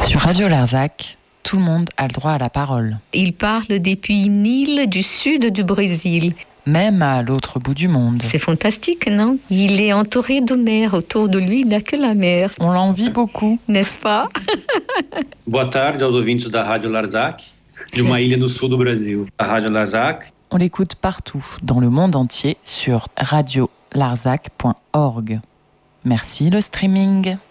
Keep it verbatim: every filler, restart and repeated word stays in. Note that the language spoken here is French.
Sur Radio Larzac, tout le monde a le droit à la parole. Il parle depuis une île du sud du Brésil. Même à l'autre bout du monde. C'est fantastique, non? Il est entouré de mer. Autour de lui, il n'y a que la mer. On l'envie beaucoup. N'est-ce pas? Boa tarde aos ouvintes da Rádio Larzac, de uma ilha no sul do Brasil. A Rádio Larzac. On l'écoute partout, dans le monde entier, sur radio larzac point org. Merci le streaming.